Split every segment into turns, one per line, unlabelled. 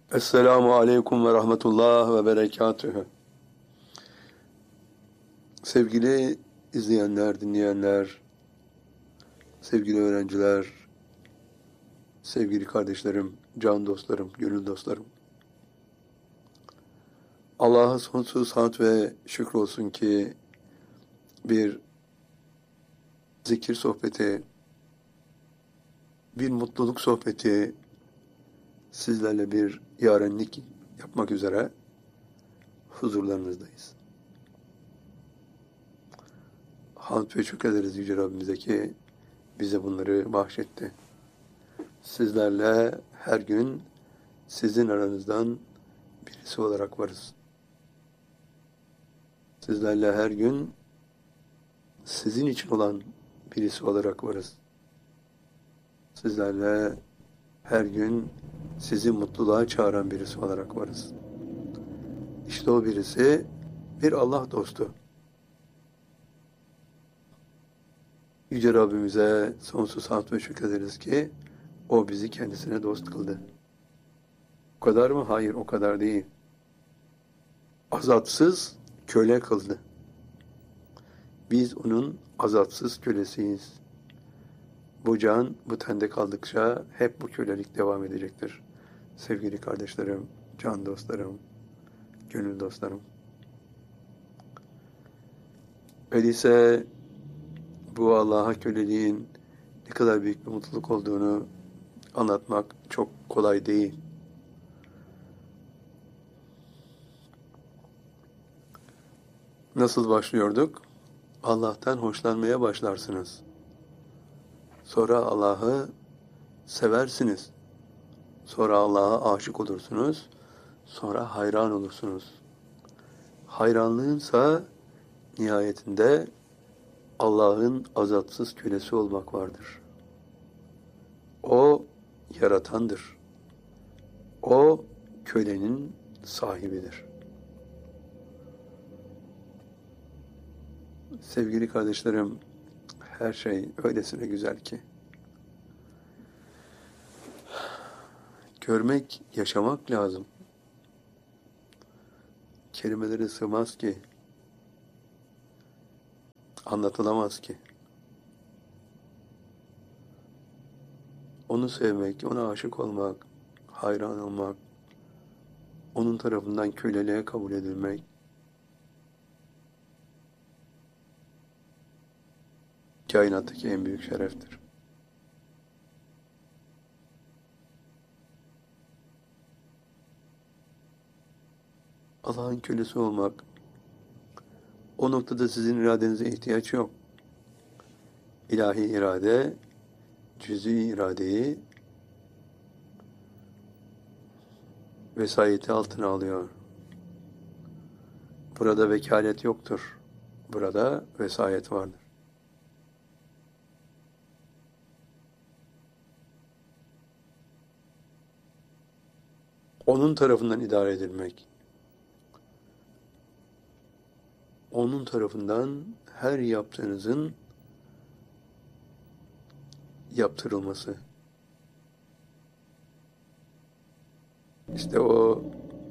Esselamu Aleyküm ve Rahmetullah ve Berekatühü. Sevgili izleyenler, dinleyenler, sevgili öğrenciler, sevgili kardeşlerim, can dostlarım, gönül dostlarım. Allah'a sonsuz hamd ve şükür olsun ki bir zikir sohbeti, bir mutluluk sohbeti, sizlerle bir yarenlik yapmak üzere huzurlarınızdayız. Hamd ve şükür ederiz Yüce Rabbimize ki bize bunları bahşetti. Sizlerle her gün sizin aranızdan birisi olarak varız. Sizlerle her gün sizin için olan birisi olarak varız. Sizlerle her gün sizi mutluluğa çağıran birisi olarak varız. İşte o birisi bir Allah dostu. Yüce Rabbimize sonsuz hamd ve şükrederiz ki o bizi kendisine dost kıldı. O kadar mı? Hayır, o kadar değil. Azatsız köle kıldı. Biz onun azatsız kölesiyiz. Bu can bu tende kaldıkça hep bu kölelik devam edecektir. Sevgili kardeşlerim, can dostlarım, gönül dostlarım. Öyleyse bu Allah'a köleliğin ne kadar büyük bir mutluluk olduğunu anlatmak çok kolay değil. Nasıl başlıyorduk? Allah'tan hoşlanmaya başlarsınız. Sonra Allah'ı seversiniz. Sonra Allah'a aşık olursunuz. Sonra hayran olursunuz. Hayranlığınsa nihayetinde Allah'ın azatsız kölesi olmak vardır. O yaratandır. O kölenin sahibidir. Sevgili kardeşlerim, her şey öylesine güzel ki. Görmek, yaşamak lazım. Kelimeleri sığmaz ki. Anlatılamaz ki. Onu sevmek, ona aşık olmak, hayran olmak, onun tarafından köleliğe kabul edilmek, kainattaki en büyük şereftir. Allah'ın kölesi olmak, o noktada sizin iradenize ihtiyaç yok. İlahi irade, cüz'i iradeyi vesayeti altına alıyor. Burada vekalet yoktur. Burada vesayet vardır. Onun tarafından idare edilmek, onun tarafından her yaptığınızın yaptırılması. İşte o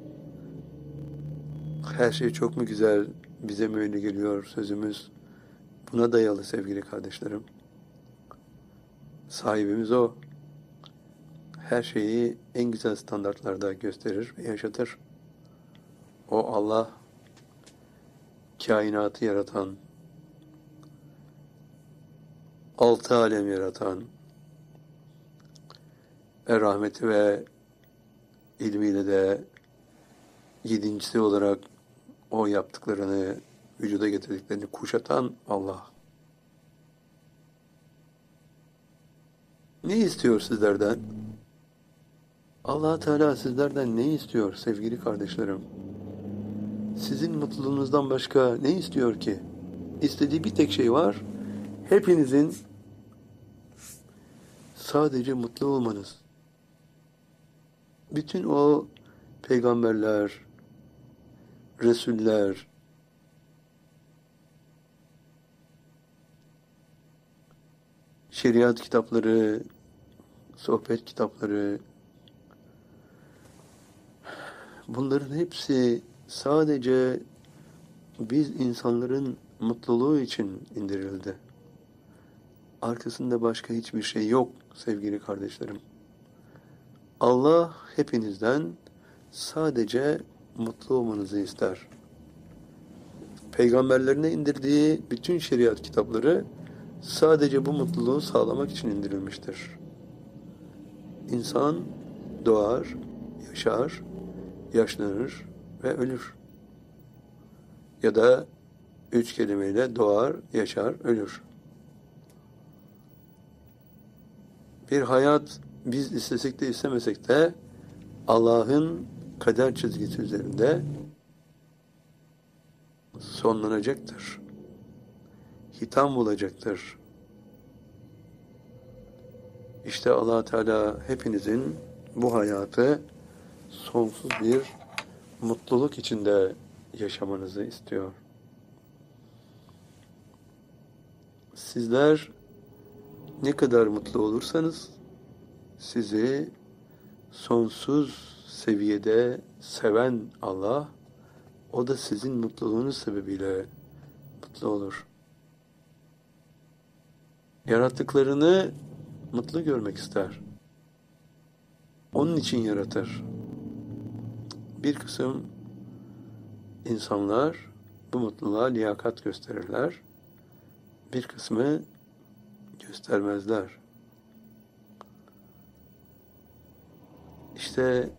her şey çok mu güzel, bize mi öyle geliyor sözümüz buna dayalı sevgili kardeşlerim. Sahibimiz o. Her şeyi en güzel standartlarda gösterir ve yaşatır. O Allah, kainatı yaratan, altı alem yaratan, rahmeti ve ilmiyle de yedincisi olarak o yaptıklarını, vücuda getirdiklerini kuşatan Allah. Ne istiyor sizlerden? Allah Teala sizlerden ne istiyor sevgili kardeşlerim? Sizin mutluluğunuzdan başka ne istiyor ki? İstediği bir tek şey var. Hepinizin sadece mutlu olmanız. Bütün o peygamberler, resuller, şeriat kitapları, sohbet kitapları, Bunların hepsi sadece biz insanların mutluluğu için indirildi. Arkasında başka hiçbir şey yok sevgili kardeşlerim. Allah hepinizden sadece mutlu olmanızı ister. Peygamberlerine indirdiği bütün şeriat kitapları sadece bu mutluluğu sağlamak için indirilmiştir. İnsan doğar, yaşar, yaşlanır ve ölür. Ya da 3 kelimeyle doğar, yaşar, ölür. Bir hayat biz istesek de istemesek de Allah'ın kader çizgisi üzerinde sonlanacaktır. Hitam bulacaktır. İşte Allah Teala hepinizin bu hayatı sonsuz bir mutluluk içinde yaşamanızı istiyor. Sizler ne kadar mutlu olursanız sizi sonsuz seviyede seven Allah, o da sizin mutluluğunuz sebebiyle mutlu olur. Yarattıklarını mutlu görmek ister. Onun için yaratır. Bir kısım insanlar bu mutluluğa liyakat gösterirler. Bir kısmı göstermezler. İşte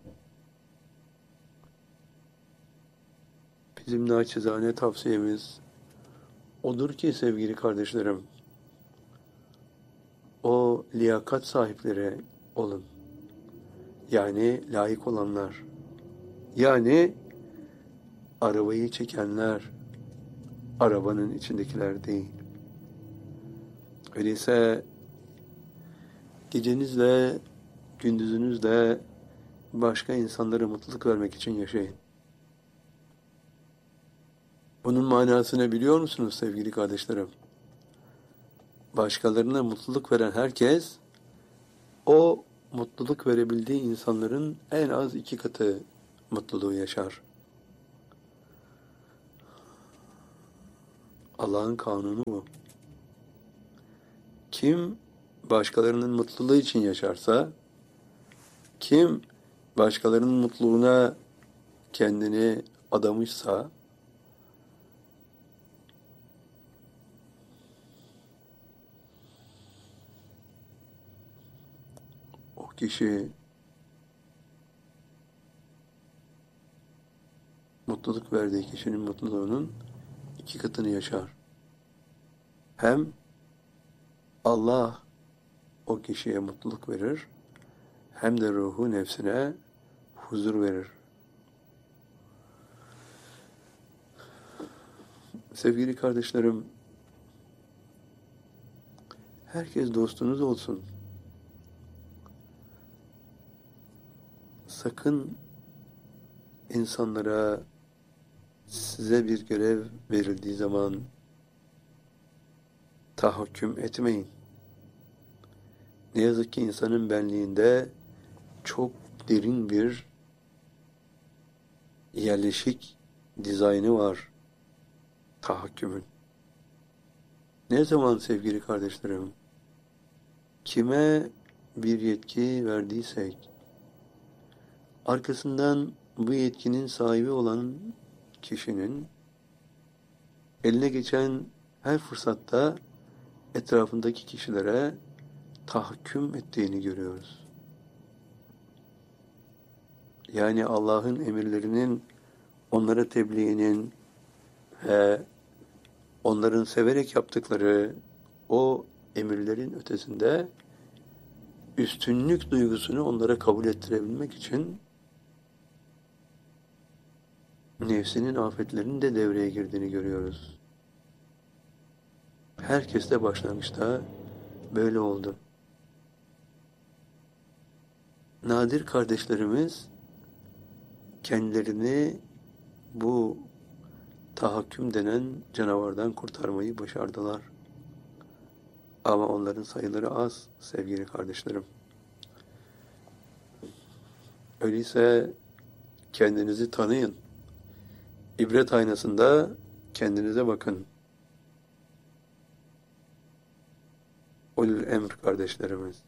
bizim naçizane tavsiyemiz odur ki sevgili kardeşlerim, o liyakat sahipleri olun. Yani layık olanlar. Yani arabayı çekenler, arabanın içindekiler değil. Öyleyse gecenizle, gündüzünüzle başka insanlara mutluluk vermek için yaşayın. Bunun manasını biliyor musunuz sevgili kardeşlerim? Başkalarına mutluluk veren herkes, o mutluluk verebildiği insanların en az 2 katı mutluluğu yaşar. Allah'ın kanunu bu. Kim başkalarının mutluluğu için yaşarsa, kim başkalarının mutluluğuna kendini adamışsa, o kişi mutluluk verdiği kişinin mutluluğunun 2 katını yaşar. Hem Allah o kişiye mutluluk verir, hem de ruhu nefsine huzur verir. Sevgili kardeşlerim, herkes dostunuz olsun. Sakın insanlara size bir görev verildiği zaman tahakküm etmeyin. Ne yazık ki insanın benliğinde çok derin bir yerleşik dizaynı var tahakkümün. Ne zaman sevgili kardeşlerim, kime bir yetki verdiysek, arkasından bu yetkinin sahibi olan kişinin eline geçen her fırsatta etrafındaki kişilere tahakküm ettiğini görüyoruz. Yani Allah'ın emirlerinin onlara tebliğinin ve onların severek yaptıkları o emirlerin ötesinde üstünlük duygusunu onlara kabul ettirebilmek için nefsinin afetlerinin de devreye girdiğini görüyoruz. Herkes de başlangıçta böyle oldu. Nadir kardeşlerimiz kendilerini bu tahakküm denen canavardan kurtarmayı başardılar. Ama onların sayıları az sevgili kardeşlerim. Öyleyse Kendinizi tanıyın. İbret aynasında kendinize bakın. Ulul emr kardeşlerimiz.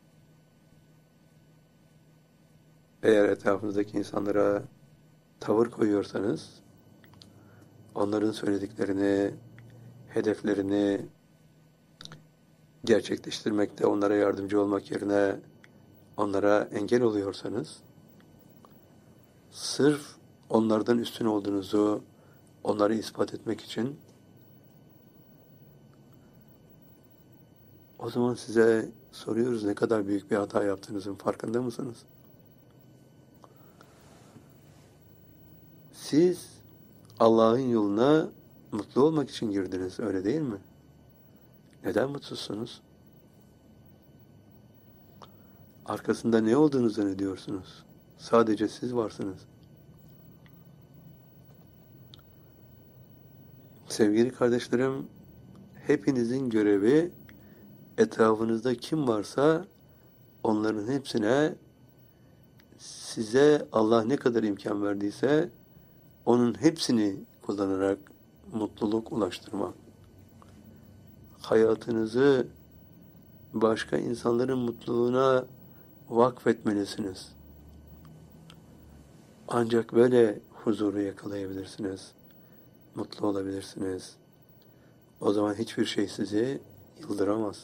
Eğer etrafınızdaki insanlara tavır koyuyorsanız, onların söylediklerini, hedeflerini gerçekleştirmekte onlara yardımcı olmak yerine onlara engel oluyorsanız, sırf onlardan üstün olduğunuzu onları ispat etmek için, o zaman size soruyoruz, ne kadar büyük bir hata yaptığınızın farkında mısınız? Siz Allah'ın yoluna mutlu olmak için girdiniz, öyle değil mi? Neden mutsuzsunuz? Arkasında ne olduğunu zannediyorsunuz? Sadece siz varsınız. Sevgili kardeşlerim, hepinizin görevi etrafınızda kim varsa onların hepsine, size Allah ne kadar imkan verdiyse onun hepsini kullanarak mutluluk ulaştırmak. Hayatınızı başka insanların mutluluğuna vakfetmelisiniz. Ancak böyle huzuru yakalayabilirsiniz. Mutlu olabilirsiniz. O zaman hiçbir şey sizi yıldıramaz.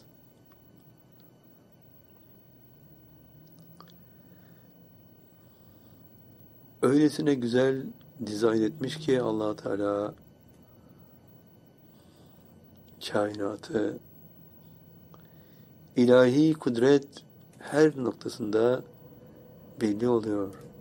Öylesine güzel dizayn etmiş ki Allah Teala kainatı, ilahi kudret her noktasında belli oluyor.